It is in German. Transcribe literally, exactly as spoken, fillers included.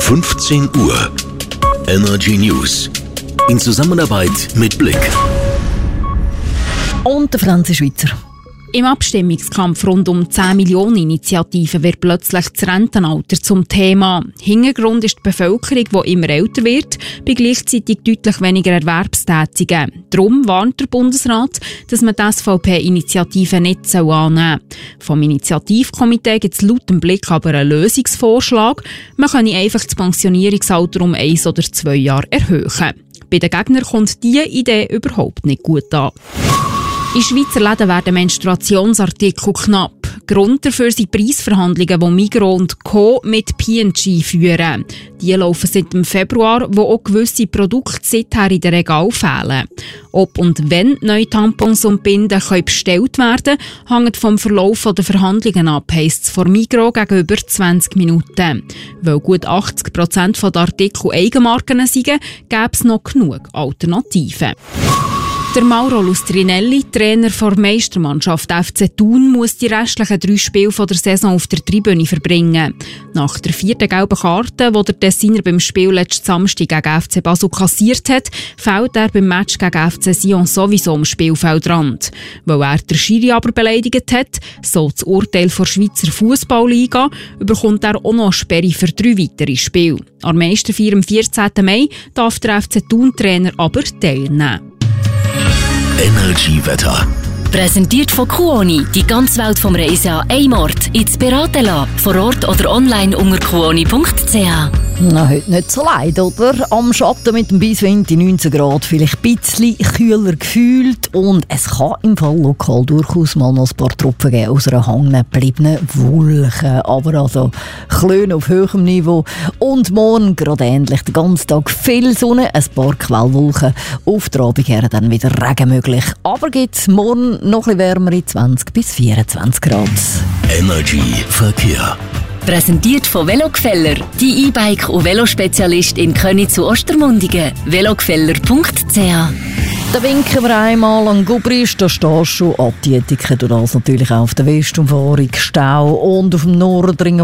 fünfzehn Uhr. Energy News. In Zusammenarbeit mit Blick. Und der Franzi Schweizer. Im Abstimmungskampf rund um zehn Millionen Initiativen wird plötzlich das Rentenalter zum Thema. Hintergrund ist die Bevölkerung, die immer älter wird, bei gleichzeitig deutlich weniger Erwerbstätigen. Darum warnt der Bundesrat, dass man die S V P-Initiative nicht annehmen soll. Vom Initiativkomitee gibt es laut dem Blick aber einen Lösungsvorschlag. Man könne einfach das Pensionierungsalter um eins oder zwei Jahre erhöhen. Bei den Gegnern kommt diese Idee überhaupt nicht gut an. In Schweizer Läden werden Menstruationsartikel knapp. Grund dafür sind Preisverhandlungen, die Migros und Co. mit P und G führen. Die laufen seit dem Februar, wo auch gewisse Produkte seither in den Regalen fehlen. Ob und wenn neue Tampons und Binden können bestellt werden können, hängt vom Verlauf der Verhandlungen ab, heisst es von Migros gegenüber zwanzig Minuten. Weil gut achtzig Prozent der Artikel Eigenmarken sind, gäbe es noch genug Alternativen. Der Mauro Lustrinelli, Trainer der Meistermannschaft F C Thun, muss die restlichen drei Spiele der Saison auf der Tribüne verbringen. Nach der vierten gelben Karte, die der Tessiner beim Spiel letzten Samstag gegen F C Basel kassiert hat, fällt er beim Match gegen F C Sion sowieso am Spielfeldrand. Weil er den Schiri aber beleidigt hat, so das Urteil der Schweizer Fußballliga, bekommt er auch noch eine Sperre für drei weitere Spiele. Am Meisterfeier am vierzehnten Mai darf der F C Thun-Trainer aber teilnehmen. Energy-Wetter. Präsentiert von Kuoni, die ganze Welt vom Reisen an einem Ort. Ins beraten lassen, vor Ort oder online unter kuoni punkt c h. Na, heute nicht so leid, oder? Am Schatten mit dem Bisswind in neunzehn Grad, vielleicht ein bisschen kühler gefühlt und es kann im Fall lokal durchaus mal noch ein paar Tropfen geben aus einer hängen gebliebenen Wolke. Aber also Klöne auf hohem Niveau und morgen gerade ähnlich. Den ganzen Tag viel Sonne, ein paar Quellwolken. Auf der Abend her dann wieder Regen möglich. Aber gibt es morgen noch ein bisschen wärmer in zwanzig bis vierundzwanzig Grad. Energy Verkehr. Präsentiert von Velogefeller, die E-Bike- und Velospezialist in Köniz zu Ostermundigen. velogefeller punkt c h. Da winken wir einmal an Gubrisch, da stehst du schon an die Etiket und das natürlich auch auf der Westumfahrung, Stau und auf dem Nordring